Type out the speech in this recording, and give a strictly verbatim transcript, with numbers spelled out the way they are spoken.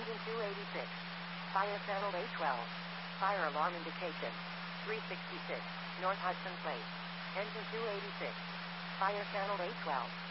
Engine two eighty-six. Fire channel A twelve. Fire alarm indication. three sixty-six. North Hudson Place. Engine two eighty-six. Fire channel A twelve.